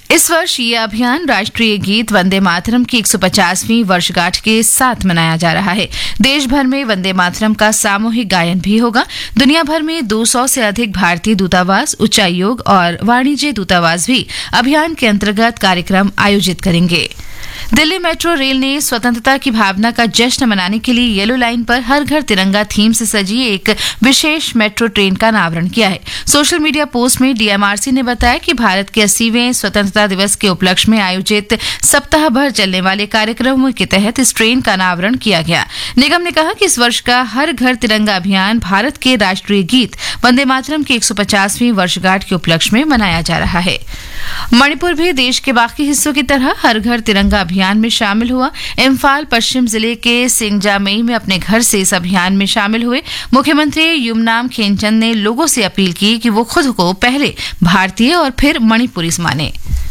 इस वर्ष ये अभियान राष्ट्रीय गीत वंदे मातरम की 150वीं वर्षगांठ के साथ मनाया जा रहा है। देश भर में वंदे मातरम का सामूहिक गायन भी होगा। दुनिया भर में 200 से अधिक भारतीय दूतावास, उच्चायोग और वाणिज्य दूतावास भी अभियान के अंतर्गत कार्यक्रम आयोजित करेंगे। दिल्ली मेट्रो रेल ने स्वतंत्रता की भावना का जश्न मनाने के लिए येलो लाइन पर हर घर तिरंगा थीम से सजी एक विशेष मेट्रो ट्रेन का अनावरण किया है। सोशल मीडिया पोस्ट में डीएमआरसी ने बताया कि भारत के 80वें स्वतंत्रता दिवस के उपलक्ष्य में आयोजित सप्ताह भर चलने वाले कार्यक्रमों के तहत इस ट्रेन का अनावरण किया गया। निगम ने कहा कि इस वर्ष का हर घर तिरंगा अभियान भारत के राष्ट्रीय गीत वंदे मातरम की 150वीं वर्षगांठ के उपलक्ष्य में मनाया जा रहा है। मणिपुर भी देश के बाकी हिस्सों की तरह हर घर तिरंगा अभियान में शामिल हुआ। इम्फाल पश्चिम जिले के सिंगजामेई में अपने घर से इस अभियान में शामिल हुए मुख्यमंत्री युमनाम खेमचंद ने लोगों से अपील की कि वो खुद को पहले भारतीय और फिर मणिपुरी माने।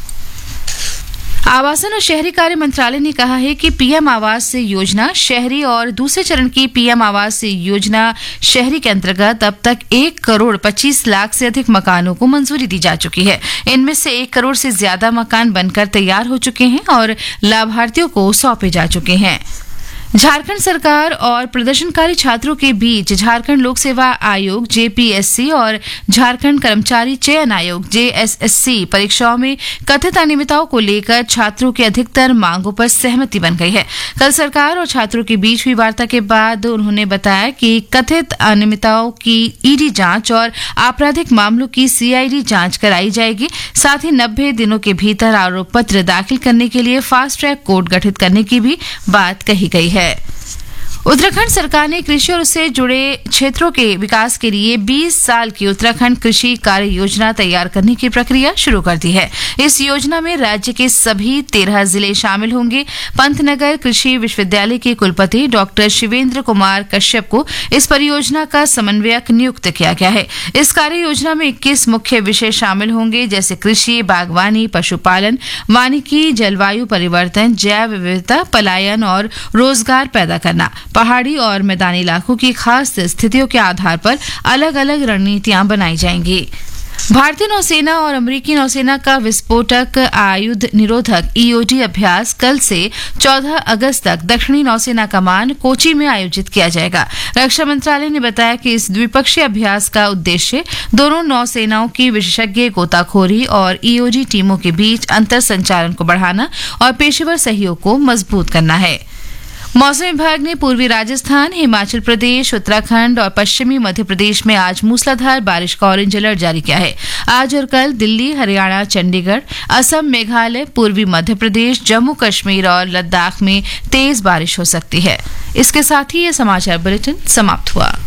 आवासन और शहरी कार्य मंत्रालय ने कहा है कि पीएम आवास योजना शहरी और दूसरे चरण की पीएम आवास योजना शहरी के अंतर्गत अब तक 1 करोड़ 25 लाख से अधिक मकानों को मंजूरी दी जा चुकी है। इनमें से 1 करोड़ से ज्यादा मकान बनकर तैयार हो चुके हैं और लाभार्थियों को सौंपे जा चुके हैं। झारखंड सरकार और प्रदर्शनकारी छात्रों के बीच झारखंड लोक सेवा आयोग जेपीएससी और झारखंड कर्मचारी चयन आयोग जेएसएससी परीक्षाओं में कथित अनियमितताओं को लेकर छात्रों की अधिकतर मांगों पर सहमति बन गई है। कल सरकार और छात्रों के बीच हुई वार्ता के बाद उन्होंने बताया कि कथित अनियमितताओं की ईडी जांच और आपराधिक मामलों की सीआईडी जांच कराई जाएगी। साथ ही 90 दिनों के भीतर आरोप पत्र दाखिल करने के लिए फास्ट ट्रैक कोर्ट गठित करने की भी बात कही गई है। उत्तराखंड सरकार ने कृषि और उससे जुड़े क्षेत्रों के विकास के लिए 20 साल की उत्तराखंड कृषि कार्य योजना तैयार करने की प्रक्रिया शुरू कर दी है। इस योजना में राज्य के सभी 13 जिले शामिल होंगे। पंतनगर कृषि विश्वविद्यालय के कुलपति डॉक्टर शिवेंद्र कुमार कश्यप को इस परियोजना का समन्वयक नियुक्त किया गया है। इस कार्य योजना में 21 मुख्य विषय शामिल होंगे, जैसे कृषि, बागवानी, पशुपालन, वानिकी, जलवायु परिवर्तन, जैव विविधता, पलायन और रोजगार पैदा करना। पहाड़ी और मैदानी इलाकों की खास स्थितियों के आधार पर अलग अलग रणनीतियां बनाई जाएंगी। भारतीय नौसेना और अमेरिकी नौसेना का विस्फोटक आयुध निरोधक ईओडी अभ्यास कल से 14 अगस्त तक दक्षिणी नौसेना कमान कोची में आयोजित किया जाएगा। रक्षा मंत्रालय ने बताया कि इस द्विपक्षीय अभ्यास का उद्देश्य दोनों नौसेनाओं की विशेषज्ञ गोताखोरी और ईओडी टीमों के बीच अंतर संचालन को बढ़ाना और पेशेवर सहयोग को मजबूत करना है। मौसम विभाग ने पूर्वी राजस्थान, हिमाचल प्रदेश, उत्तराखंड और पश्चिमी मध्य प्रदेश में आज मूसलाधार बारिश का ऑरेंज अलर्ट जारी किया है। आज और कल दिल्ली, हरियाणा, चंडीगढ़, असम, मेघालय, पूर्वी मध्य प्रदेश, जम्मू कश्मीर और लद्दाख में तेज बारिश हो सकती है। इसके साथ ही ये समाचार बुलेटिन समाप्त हुआ।